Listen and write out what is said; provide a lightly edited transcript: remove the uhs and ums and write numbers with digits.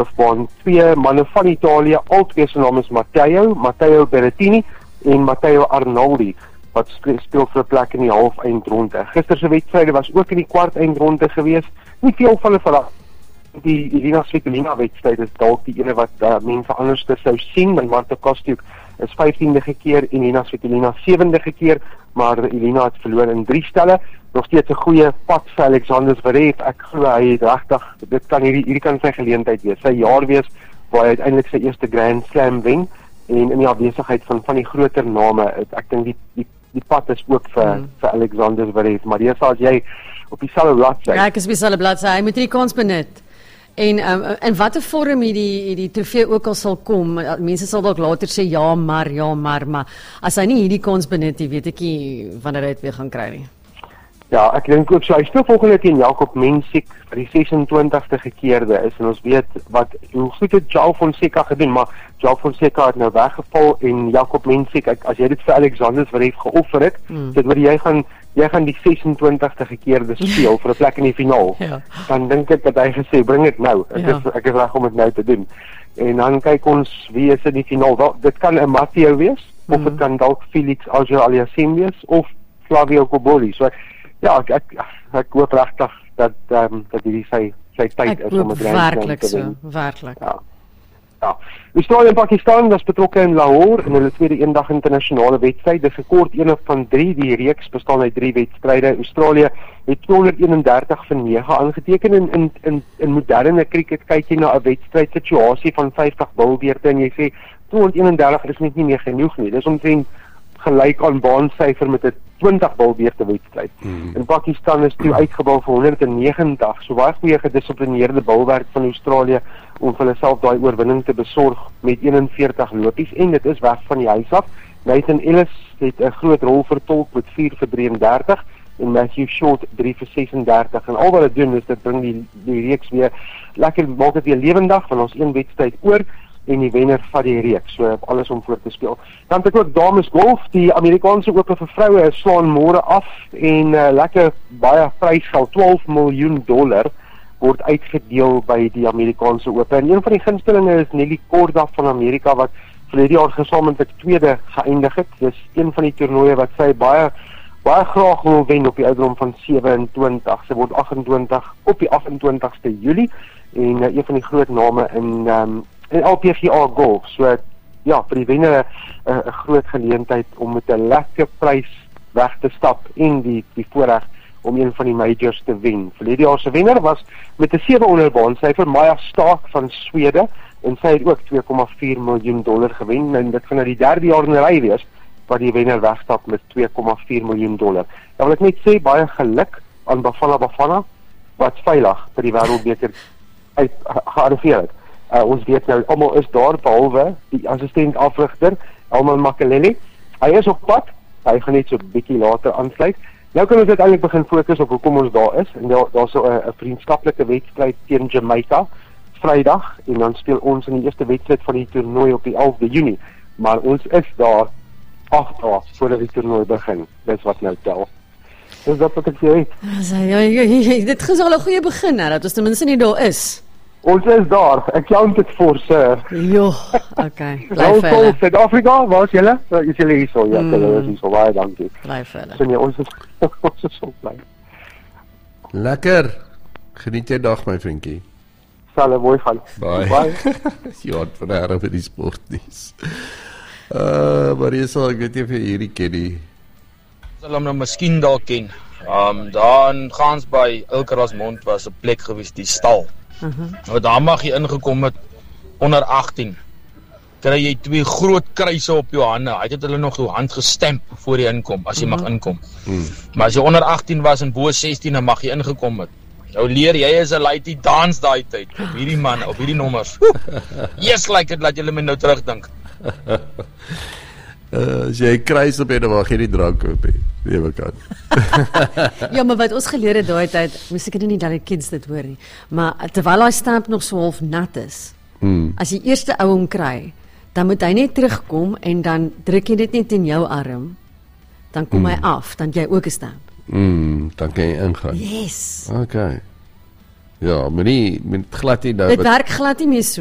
hoofbaan, twee manne van Italië, al twee se naam is Matteo Berrettini en Matteo Arnoldi, wat speel vir 'n plek in die half-eindronde. Gister se wedstryde was ook in die kwart-eindronde gewees. Nie veel van hulle verrassing. Die Elina Svitolina wedstryd is dalk die ene wat mense anders sou sien, want Marta Kostyuk is 15de gekeer, Elina Svitolina 7de gekeer, maar Elina het verloor in 3 stelle. Nog steeds 'n goeie pad vir Alexander Zverev. Ek glo hy het regtig, dit kan hierdie kan sy geleentheid wees. Sy jaar wees waar hy uiteindelik sy eerste Grand Slam wen en in die afwesigheid van die groter name. Ek dink die pad is ook vir Alexander Zverev. Maar dis as jy op dieselfde bladsy. Ja, ek is op dieselfde bladsy. Hy moet hierdie kans benut. En in watter vorm die trofee ook al sal kom, mense sal dalk later sê ja maar as hy nie hierdie kans benut nie, weet ek nie wanneer hy dit weer gaan kry nie. Ja, ek dink ook so. Hy speel volgende teen Jakob Mensik vir die 26ste gekeerde is en ons weet hoe goed het João Fonseca gedoen, maar João Fonseca het nou weggeval en Jakob Mensik, as jy dit vir Alexander Zverev geoffer het, dit word jy gaan die 26ste gekeerde speel vir 'n plek in die finaal. Ja. Dan dink ek dat hy gesê, bring dit nou. Ek is reg om dit nou te doen. En dan kyk ons wie is in die finaal. Wel, dit kan 'n Matteo wees, of dit kan dalk Felix Auger-Aliassime wees, of Flavio Cobolli. So ja, ek hoop regtig dat hierdie sy tyd is om 'n Grand Slam te wen. Werklik. Ja. Australië en Pakistan was betrokke in Lahore in hulle tweede eendag internasionale wedstryd. Dis 'n kort een van 3. Die reeks bestaan uit 3 wedstryde. Australië het 231 vir 9 aangeteken in moderne cricket kyk jy na 'n wedstrydsituasie van 50 bilbeerte en jy sê 231 is net nie meer genoeg nie. Dis omtrent gelyk aan baansyfer met 'n 20 bilbeerte wedstryd. In Pakistan is toe uitgebou vir 190, so baie goeie gedissiplineerde bilwerk van Australië om vir hulle self daai oorwinning te besorg met 41 lopies en dit is weg van die huis af. Nathan Ellis het 'n groot rol vertolk met 4 vir 33 en Matthew Short 3 vir 36 en al wat dit doen is dit bring die reeks weer lekker, maak dit weer lewendig van ons een wedstryd oor en die wenner van die reeks, so alles om voor te speel. Dan het ek ook dames golf, die Amerikaanse Ope vir vroue slaan môre af en lekker baie prysgeld, $12 miljoen word uitgedeel by die Amerikaanse Ope. En een van die gunstelinge is Nelly Korda van Amerika wat verlede jaar gesamentlik tweede geëindig het. Dis een van die toernooie wat sy baie graag wil wen op die ouderdom van 27. Sy word 28 op die 28ste Julie en een van die groot name in LPGA golf. So ja, vir die wenner 'n groot geleentheid om met 'n lekker prys weg te stap en die voorreg om een van die majors te wen. Verlede jaar se wenner was met 'n 700 baansyfer Maja Staak van Swede en sy het ook $2,4 miljoen gewen en dit gaan nou die 3de jaar in 'n ry wees wat die wenner wegstap met $2,4 miljoen. Dan wil ek net sê baie geluk aan Bafana wat veilig vir die wêreldbeker gearriveer het. Ons weet nou almal is daar behalwe die assistent afrigter Elman Makelele. Hy is op pad. Hy gaan net so 'n bietjie later aansluit. Nou kan ons uiteindelik begin fokus op hoekom ons daar is en daar's 'n vriendskaplike wedstryd teen Jamaica Vrydag en dan speel ons in die eerste wedstryd van die toernooi op die 11de Junie. Maar ons is daar 8 dae voordat die toernooi begin. Dis wat nou tel. Dis wat ek vir jou het. Dit is al 'n goeie begin hè, dat ons ten minste nie daar is. Ons is daar. Ek count it for sir. Jo, okay. Bly vir hulle. Suid-Afrika, waar is julle? Is julle hier so? Ja, julle is hier so. Baie dankie. Bly vir hulle. So nee, ons is so bly. Lekker. Geniet jy dag my vriendjie. Sal mooi gaan. Bye. Ja, vanare vir die sportnuus. Maar jy sal ek weet nie vir hierdie ken nie. Sal hom nou miskien dalk ken. Daar in Gansbaai, Ilkerasmond was 'n plek gewees, die stal. Daar mag jy ingekom het onder 18. Kry jy 2 groot kruise op jou hande. Hy het hulle nog jou hand gestamp voor jy inkom, as jy mag inkom. Maar as jy onder 18 was en bo 16, dan mag jy ingekom het. Nou leer jy is 'n lady dans daai tyd op hierdie man, op hierdie nommers. Yes, like dit laat julle my nou terugdink. As jy kruis op en dan mag jy nie drank op nie. Nee, kan. Ja, maar wat ons geleer het daai tyd, moes ek nie dat die kids dit hoor nie. Maar terwyl daai stamp nog so half nat is. As jy eerste ou hom kry, dan moet hy net terugkom en dan druk jy dit net in jou arm. Dan kom hy af, dan jy ook 'n stamp. Dan kan jy ingaan. Yes. Okay. Ja, moenie glad nie nou. Dit werk glad nie meer so